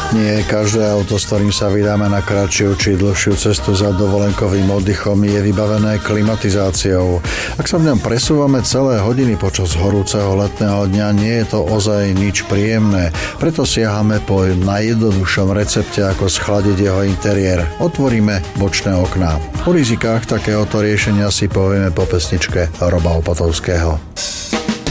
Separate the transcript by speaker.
Speaker 1: Nie každé auto, s ktorým sa vydáme na kratšiu či dlhšiu cestu za dovolenkovým oddychom, je vybavené klimatizáciou. Ak sa v ňom presúvame celé hodiny počas horúceho letného dňa, nie je to ozaj nič príjemné. Preto siahame po najjednoduchšom recepte, ako schladiť jeho interiér. Otvoríme bočné okná. O rizikách takéhoto riešenia si povieme po pesničke Roba Opatovského.